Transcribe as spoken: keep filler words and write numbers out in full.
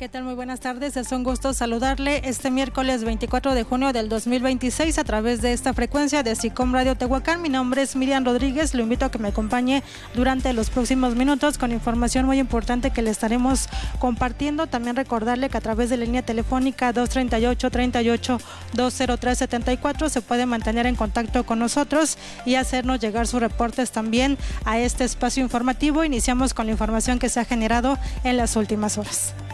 ¿qué tal? Muy buenas tardes. Es un gusto saludarle este miércoles veinticuatro de junio del dos mil veintiséis a través de esta frecuencia de SICOM Radio Tehuacán. Mi nombre es Miriam Rodríguez. Lo invito a que me acompañe durante los próximos minutos con información muy importante que le estaremos compartiendo. También recordarle que a través de la línea telefónica dos treinta y ocho, treinta y ocho, dos cero tres, setenta y cuatro se puede mantener en contacto con nosotros y hacernos llegar sus reportes también a este espacio informativo. Iniciamos con la información que se ha generado en las últimas horas.